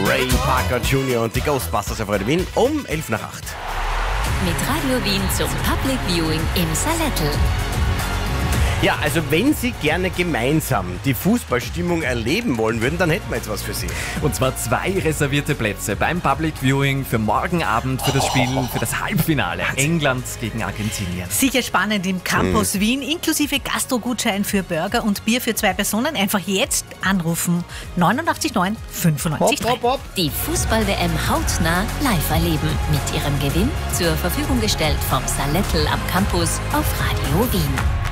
Ray Parker Jr. und die Ghostbusters auf Radio Wien um 11 nach 8. Mit Radio Wien zum Public Viewing im Salettl. Ja, also wenn Sie gerne gemeinsam die Fußballstimmung erleben wollen würden, dann hätten wir jetzt was für Sie. Und zwar 2 reservierte Plätze beim Public Viewing für morgen Abend für das Spiel, für das Halbfinale England gegen Argentinien. Sicher spannend im Campus Wien, inklusive Gastro-Gutschein für Burger und Bier für 2 Personen. Einfach jetzt anrufen. 89,9 95 3. Die Fußball-WM hautnah live erleben. Mit ihrem Gewinn zur Verfügung gestellt vom Salettl am Campus auf Radio Wien.